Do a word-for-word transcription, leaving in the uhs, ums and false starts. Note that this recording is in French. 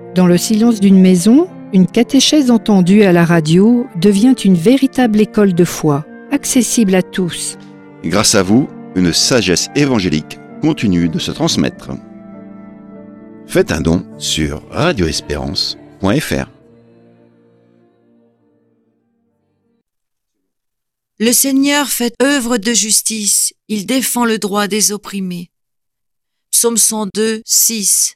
Dans le silence d'une maison, une catéchèse entendue à la radio devient une véritable école de foi, accessible à tous. Grâce à vous, une sagesse évangélique continue de se transmettre. Faites un don sur radio espérance point f r. Le Seigneur fait œuvre de justice, il défend le droit des opprimés. Psaume cent deux, six.